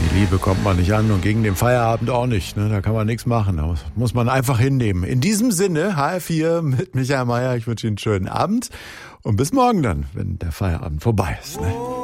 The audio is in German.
Liebe kommt man nicht an und gegen den Feierabend auch nicht. Ne? Da kann man nichts machen. Da muss man einfach hinnehmen. In diesem Sinne, HR4 mit Michael Mayer. Ich wünsche Ihnen einen schönen Abend und bis morgen dann, wenn der Feierabend vorbei ist. Ne?